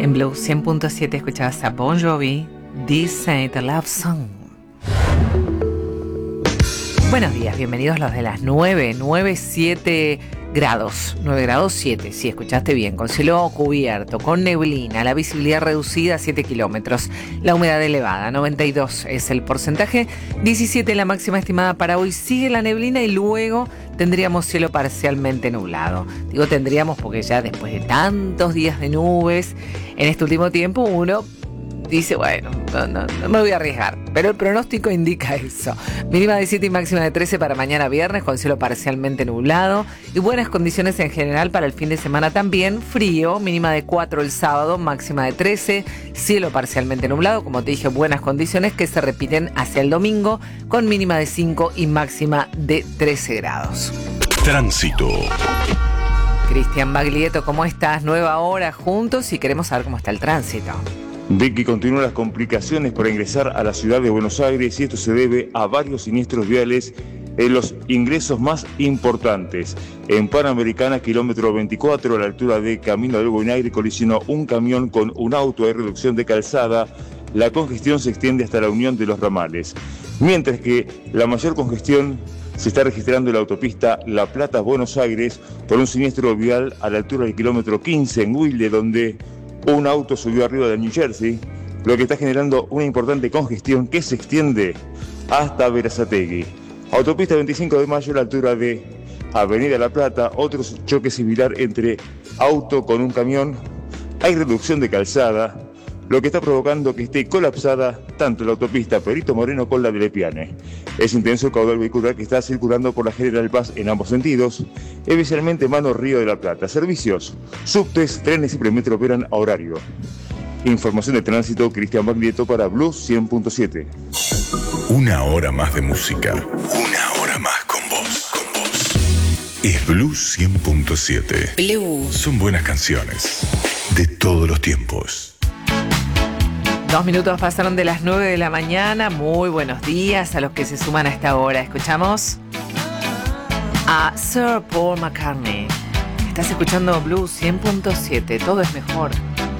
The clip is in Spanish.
En Blue 100.7 escuchabas a Bon Jovi, This Ain't a Love Song. Buenos días, bienvenidos los de las 7 grados, 9 grados 7, si escuchaste bien, con cielo cubierto, con neblina, la visibilidad reducida a 7 kilómetros, la humedad elevada, 92 es el porcentaje, 17 la máxima estimada para hoy, sigue la neblina y luego tendríamos cielo parcialmente nublado. Digo tendríamos porque ya después de tantos días de nubes, en este último tiempo uno dice, bueno, no me voy a arriesgar, pero el pronóstico indica eso. Mínima de 7 y máxima de 13 para mañana viernes, con cielo parcialmente nublado y buenas condiciones en general para el fin de semana también. Frío, mínima de 4 el sábado, máxima de 13, cielo parcialmente nublado, como te dije, buenas condiciones que se repiten hacia el domingo, con mínima de 5 y máxima de 13 grados. Tránsito. Cristian Baglietto, ¿cómo estás? Nueva hora juntos y queremos saber cómo está el tránsito. Vicky, continúan las complicaciones para ingresar a la ciudad de Buenos Aires y esto se debe a varios siniestros viales en los ingresos más importantes. En Panamericana, kilómetro 24, a la altura de Camino del Buen Aire, colisionó un camión con un auto. Hay reducción de calzada. La congestión se extiende hasta la unión de los ramales. Mientras que la mayor congestión se está registrando en la autopista La Plata-Buenos Aires por un siniestro vial a la altura del kilómetro 15 en Wilde, donde un auto subió arriba de New Jersey, lo que está generando una importante congestión que se extiende hasta Berazategui. Autopista 25 de Mayo a la altura de Avenida La Plata, otro choque similar entre auto con un camión. Hay reducción de calzada, lo que está provocando que esté colapsada tanto la autopista Perito Moreno con la de Lepiane. Es intenso el caudal vehicular que está circulando por la General Paz en ambos sentidos, especialmente mano Río de la Plata. Servicios, subtes, trenes y premetro operan a horario. Información de tránsito, Cristian Baglietto para Blue 100.7. Una hora más de música. Una hora más con vos. Es Blue 100.7. Blue. Son buenas canciones de todos los tiempos. 2 minutos pasaron de las 9 de la mañana. Muy buenos días a los que se suman a esta hora. Escuchamos a Sir Paul McCartney. Estás escuchando Blue 100.7. Todo es mejor.